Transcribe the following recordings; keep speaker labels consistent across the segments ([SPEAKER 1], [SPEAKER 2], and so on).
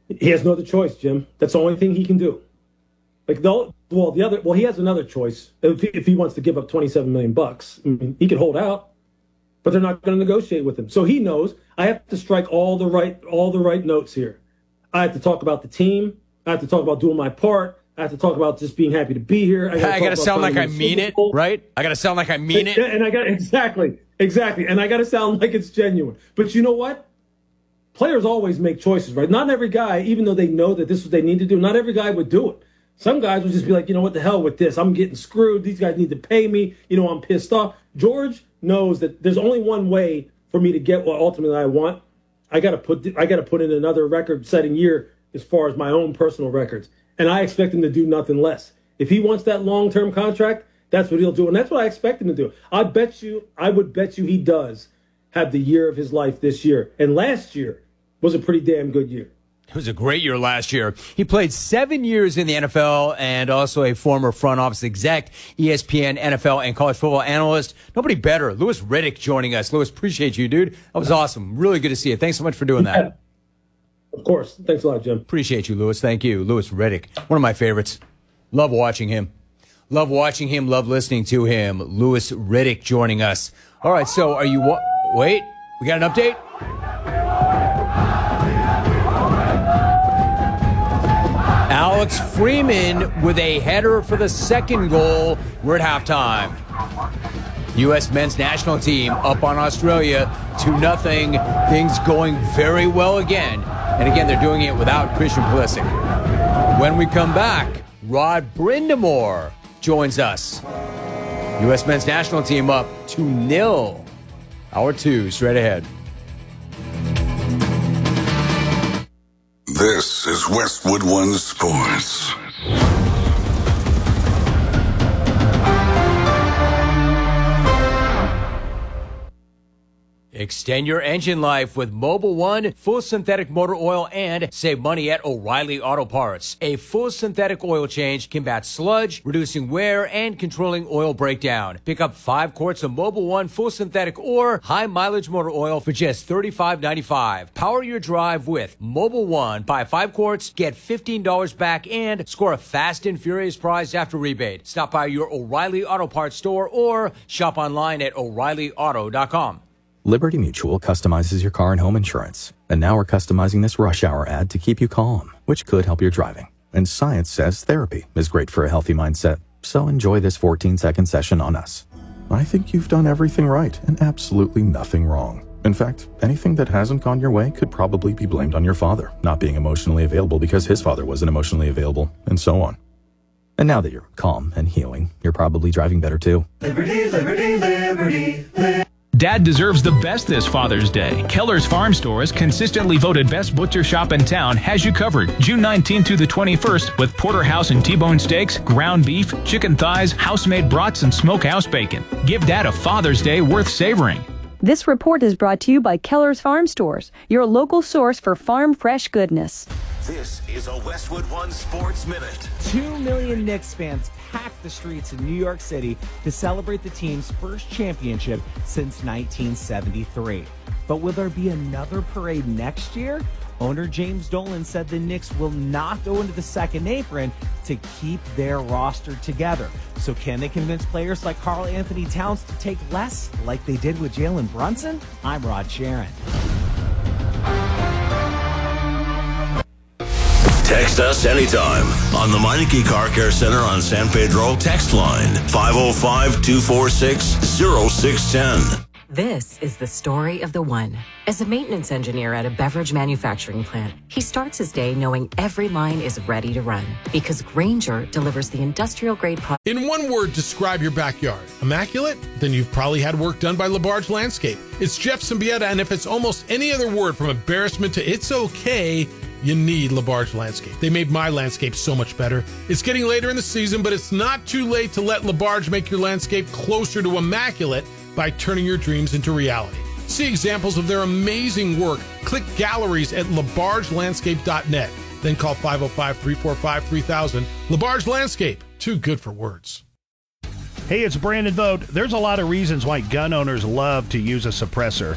[SPEAKER 1] He has no other choice, Jim. That's the only thing he can do. He has another choice if he wants to give up $27 million. I mean, he could hold out, but they're not going to negotiate with him. So he knows I have to strike all the right notes here. I have to talk about the team. I have to talk about doing my part. I have to talk about just being happy to be here.
[SPEAKER 2] I got to sound like I mean it, right? I got to sound like I mean it.
[SPEAKER 1] And I got exactly. And I got to sound like it's genuine. But you know what? Players always make choices, right? Not every guy, even though they know that this is what they need to do, not every guy would do it. Some guys would just be like, you know what the hell with this? I'm getting screwed. These guys need to pay me. I'm pissed off. George knows that there's only one way for me to get what ultimately I want. I got to put in another record-setting year as far as my own personal records. And I expect him to do nothing less. If he wants that long-term contract, that's what he'll do. And that's what I expect him to do. I would bet you he does have the year of his life this year. And last year was a pretty damn good year.
[SPEAKER 2] It was a great year last year. He played 7 years in the NFL and also a former front office exec, ESPN, NFL, and college football analyst. Nobody better. Louis Riddick joining us. Louis, appreciate you, dude. That was awesome. Really good to see you. Thanks so much for doing that.
[SPEAKER 1] Of course. Thanks a lot, Jim.
[SPEAKER 2] Appreciate you, Louis. Thank you. Louis Riddick, one of my favorites. Love watching him. Love watching him. Love listening to him. Louis Riddick joining us. All right, so are you... Wait, we got an update? Alex Freeman with a header for the second goal. We're at halftime. U.S. men's national team up on Australia 2-0. Things going very well again. And again, they're doing it without Christian Pulisic. When we come back, Rod Brindamore joins us. U.S. men's national team up 2-0. Hour 2, straight ahead.
[SPEAKER 3] This is Westwood One Sports.
[SPEAKER 2] Extend your engine life with Mobil 1 full synthetic motor oil and save money at O'Reilly Auto Parts. A full synthetic oil change combats sludge, reducing wear and controlling oil breakdown. Pick up 5 quarts of Mobil 1 full synthetic or high mileage motor oil for just $35.95. Power your drive with Mobil 1. Buy 5 quarts, get $15 back and score a fast and furious prize after rebate. Stop by your O'Reilly Auto Parts store or shop online at O'ReillyAuto.com.
[SPEAKER 4] Liberty Mutual customizes your car and home insurance. And now we're customizing this rush hour ad to keep you calm, which could help your driving. And science says therapy is great for a healthy mindset. So enjoy this 14-second session on us. I think you've done everything right and absolutely nothing wrong. In fact, anything that hasn't gone your way could probably be blamed on your father not being emotionally available because his father wasn't emotionally available, and so on. And now that you're calm and healing, you're probably driving better too.
[SPEAKER 5] Liberty, liberty, liberty, liberty.
[SPEAKER 6] Dad deserves the best this Father's Day. Keller's Farm Stores, consistently voted best butcher shop in town, has you covered. June 19th through the 21st with porterhouse and T-bone steaks, ground beef, chicken thighs, house-made brats, and smokehouse bacon. Give Dad a Father's Day worth savoring.
[SPEAKER 7] This report is brought to you by Keller's Farm Stores, your local source for farm fresh goodness.
[SPEAKER 8] This is a Westwood One Sports Minute.
[SPEAKER 9] 2 million Knicks fans packed the streets in New York City to celebrate the team's first championship since 1973. But will there be another parade next year? Owner James Dolan said the Knicks will not go into the second apron to keep their roster together. So can they convince players like Karl Anthony Towns to take less like they did with Jalen Brunson? I'm Rod Sharon.
[SPEAKER 8] Text us anytime on the Meineke Car Care Center on San Pedro. Text line 505-246-0610.
[SPEAKER 10] This is the story of the one. As a maintenance engineer at a beverage manufacturing plant, he starts his day knowing every line is ready to run because Grainger delivers the industrial-grade product.
[SPEAKER 11] In one word, describe your backyard. Immaculate? Then you've probably had work done by LaBarge Landscape. It's Jeff Symbieta, and if it's almost any other word from embarrassment to it's okay, you need LaBarge Landscape. They made my landscape so much better. It's getting later in the season, but it's not too late to let LaBarge make your landscape closer to immaculate by turning your dreams into reality. See examples of their amazing work. Click galleries at labargelandscape.net. Then call 505-345-3000. LaBarge Landscape, too good for words.
[SPEAKER 12] Hey, it's Brandon Vogt. There's a lot of reasons why gun owners love to use a suppressor.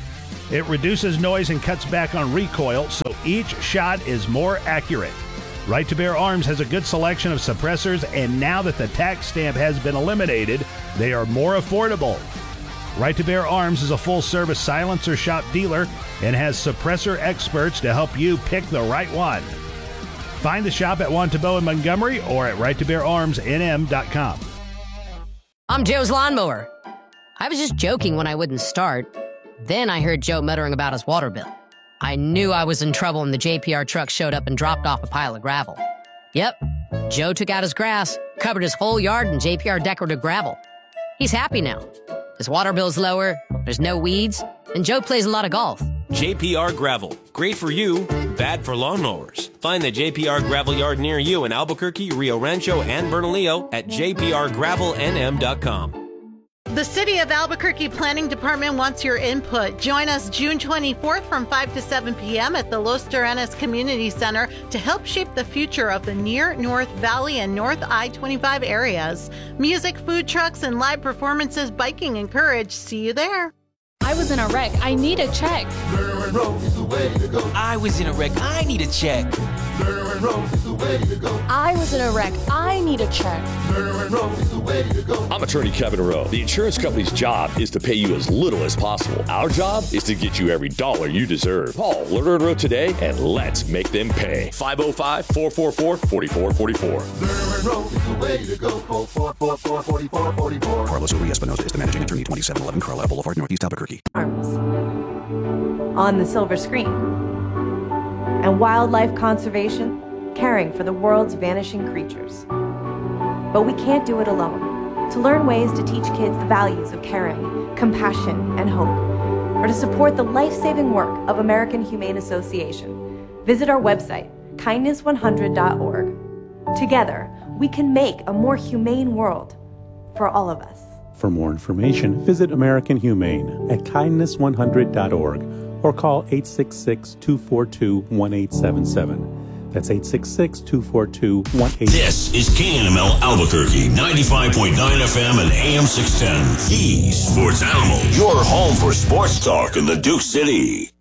[SPEAKER 12] It reduces noise and cuts back on recoil, so each shot is more accurate. Right to Bear Arms has a good selection of suppressors, and now that the tax stamp has been eliminated, they are more affordable. Right to Bear Arms is a full-service silencer shop dealer and has suppressor experts to help you pick the right one. Find the shop at Wantabeau in Montgomery or at righttobeararmsnm.com.
[SPEAKER 13] I'm Joe's lawnmower. I was just joking when I wouldn't start. Then I heard Joe muttering about his water bill. I knew I was in trouble when the JPR truck showed up and dropped off a pile of gravel. Yep, Joe took out his grass, covered his whole yard in JPR decorative gravel. He's happy now. His water bill's lower, there's no weeds, and Joe plays a lot of golf.
[SPEAKER 14] JPR Gravel. Great for you, bad for lawnmowers. Find the JPR Gravel yard near you in Albuquerque, Rio Rancho, and Bernalillo at jprgravelnm.com.
[SPEAKER 15] The City of Albuquerque Planning Department wants your input. Join us June 24th from 5 to 7 p.m. at the Los Terrenos Community Center to help shape the future of the near North Valley and North I-25 areas. Music, food trucks, and live performances, biking, and courage. See you there.
[SPEAKER 16] I was in a wreck. I need a check.
[SPEAKER 5] Lerner Road is the way to go.
[SPEAKER 17] I was in a wreck. I need a check.
[SPEAKER 5] Lerner Road is the way to go.
[SPEAKER 16] I was in a wreck. I need a check.
[SPEAKER 5] Lerner Road is the way to go.
[SPEAKER 18] I'm attorney Kevin Rowe. The insurance company's job is to pay you as little as possible. Our job is to get you every dollar you deserve. Call Lerner Rowe today and let's make them pay. 505-444-4444.
[SPEAKER 5] Lerner Road is the way to go. Call 444-4444.
[SPEAKER 19] Carlos Uri Espinosa is the managing attorney, 2711 Carlisle Boulevard, Northeast Albuquerque.
[SPEAKER 20] Arms on the silver screen. And wildlife conservation, caring for the world's vanishing creatures. But we can't do it alone. To learn ways to teach kids the values of caring, compassion, and hope, or to support the life-saving work of American Humane Association, visit our website, kindness100.org. Together, we can make a more humane world for all of us.
[SPEAKER 21] For more information, visit American Humane at kindness100.org or call 866-242-1877. That's 866-242-1877.
[SPEAKER 8] This is KNML Albuquerque, 95.9 FM and AM 610. The Sports Animal, your home for sports talk in the Duke City.